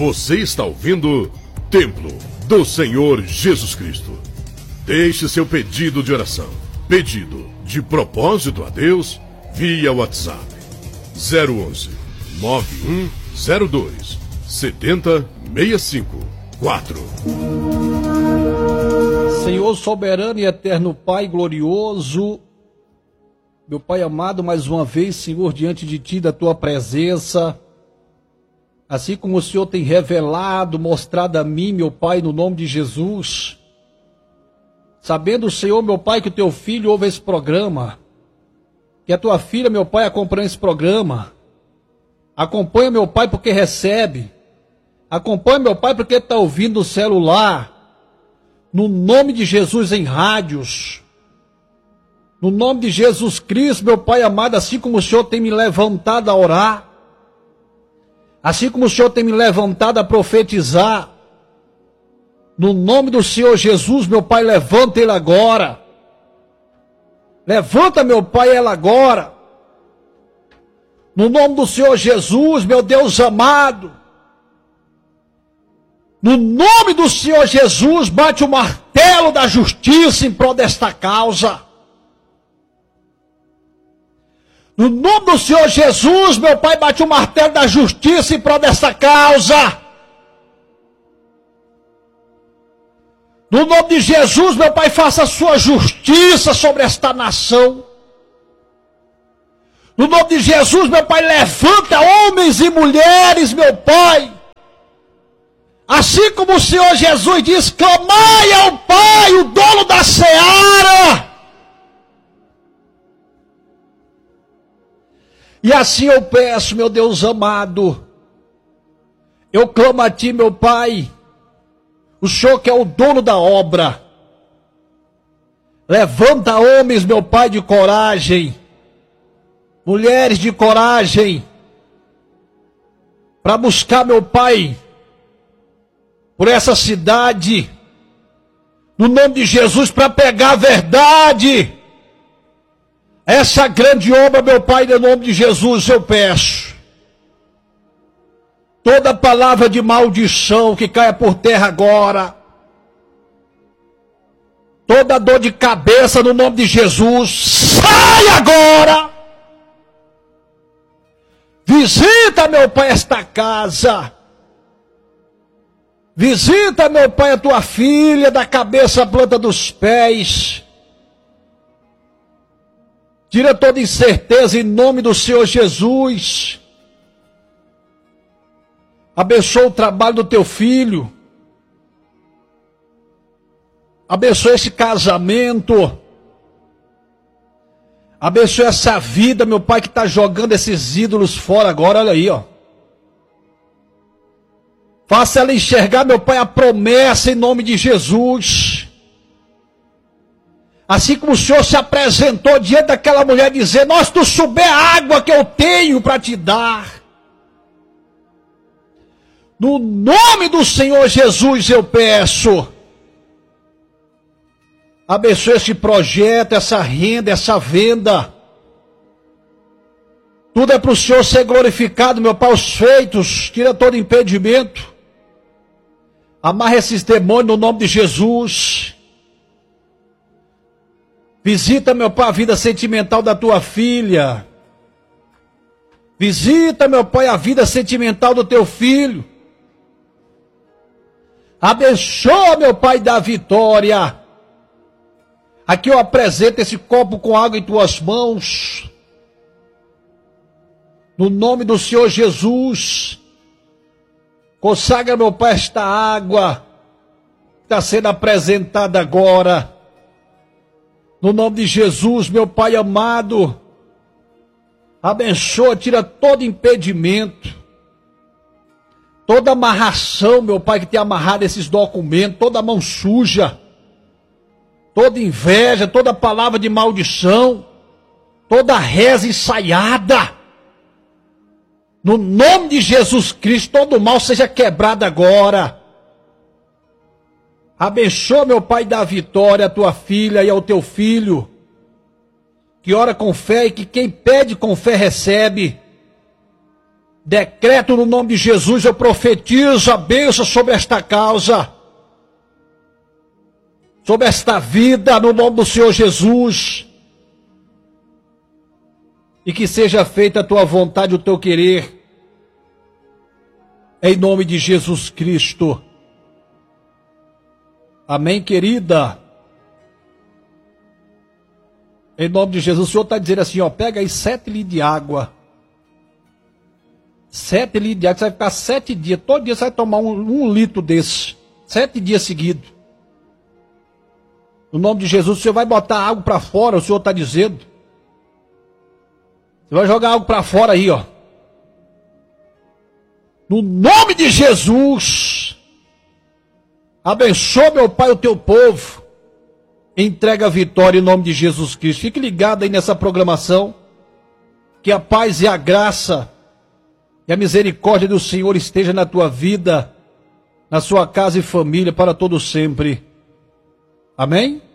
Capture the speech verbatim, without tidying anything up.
Você está ouvindo Templo do Senhor Jesus Cristo. Deixe seu pedido de oração, pedido de propósito a Deus via WhatsApp zero onze, nove um zero dois, sete zero seis cinco quatro. Senhor soberano e eterno Pai glorioso, meu Pai amado, mais uma vez, Senhor, diante de Ti, da Tua presença, assim como o Senhor tem revelado, mostrado a mim, meu Pai, no nome de Jesus, sabendo, Senhor, meu Pai, que o Teu Filho ouve esse programa, que a Tua filha, meu Pai, acompanha esse programa, acompanha, meu Pai, porque recebe, acompanha, meu Pai, porque está ouvindo no celular, no nome de Jesus, em rádios, no nome de Jesus Cristo, meu Pai amado, assim como o Senhor tem me levantado a orar, assim como o Senhor tem me levantado a profetizar, no nome do Senhor Jesus, meu Pai, levanta ele agora. Levanta, meu Pai, ela agora. No nome do Senhor Jesus, meu Deus amado. No nome do Senhor Jesus, bate o martelo da justiça em prol desta causa. No nome do Senhor Jesus, meu Pai, bate o martelo da justiça em prol desta causa. No nome de Jesus, meu Pai, faça a sua justiça sobre esta nação. No nome de Jesus, meu Pai, levanta homens e mulheres, meu Pai. Assim como o Senhor Jesus diz, clamai ao Pai, o dono da seara. E assim eu peço, meu Deus amado, eu clamo a Ti, meu Pai, o Senhor que é o dono da obra. Levanta homens, meu Pai, de coragem, mulheres de coragem, para buscar, meu Pai, por essa cidade, no nome de Jesus, para pegar a verdade. Essa grande obra, meu Pai, no nome de Jesus, eu peço. Toda palavra de maldição que caia por terra agora. Toda dor de cabeça no nome de Jesus, sai agora. Visita, meu Pai, esta casa. Visita, meu Pai, a tua filha, da cabeça à planta dos pés. Tira toda incerteza em nome do Senhor Jesus. Abençoa o trabalho do teu filho. Abençoa esse casamento. Abençoa essa vida, meu Pai, que está jogando esses ídolos fora agora. Olha aí, ó. Faça ela enxergar, meu Pai, a promessa em nome de Jesus. Assim como o Senhor se apresentou diante daquela mulher, dizendo, nós tu souber a água que eu tenho para te dar. No nome do Senhor Jesus eu peço. Abençoe esse projeto, essa renda, essa venda. Tudo é para o Senhor ser glorificado, meu Pai, os feitos. Tira todo impedimento. Amarra esses demônios no nome de Jesus. Visita, meu Pai, a vida sentimental da tua filha. Visita, meu Pai, a vida sentimental do teu filho. Abençoa, meu Pai, da vitória. Aqui eu apresento esse copo com água em tuas mãos. No nome do Senhor Jesus. Consagra, meu Pai, esta água que está sendo apresentada agora. No nome de Jesus, meu Pai amado, abençoa, tira todo impedimento, toda amarração, meu Pai, que tem amarrado esses documentos, toda mão suja, toda inveja, toda palavra de maldição, toda reza ensaiada. No nome de Jesus Cristo, todo mal seja quebrado agora. Abençoa, meu Pai, da vitória, a tua filha e ao teu filho, que ora com fé e que quem pede com fé recebe. Decreto no nome de Jesus, eu profetizo a bênção sobre esta causa, sobre esta vida, no nome do Senhor Jesus. E que seja feita a tua vontade, o teu querer, em nome de Jesus Cristo. Amém, querida? Em nome de Jesus, o Senhor está dizendo assim, ó, pega aí sete litros de água. Sete litros de água, você vai ficar sete dias, todo dia você vai tomar um, um litro desse, sete dias seguidos. No nome de Jesus, o Senhor vai botar água para fora, o Senhor está dizendo. Você vai jogar água para fora aí, ó. No nome de Jesus, abençoa, meu Pai, o teu povo. Entrega a vitória em nome de Jesus Cristo. Fique ligado aí nessa programação. Que a paz e a graça e a misericórdia do Senhor esteja na tua vida, na sua casa e família, para todo sempre. Amém?